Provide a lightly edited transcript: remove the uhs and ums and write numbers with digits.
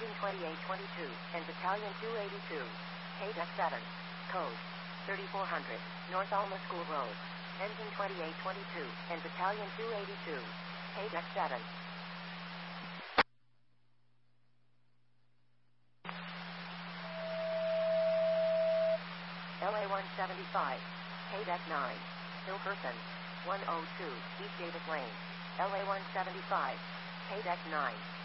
Engine 2822 and Battalion 282. KDEC 7. Code 3400. North Alma School Road. Engine 2822 and Battalion 282. KDEC 7. LA 175. KDEC 9. Hill Person. 102. East Davis Lane. LA 175. KDEC 9.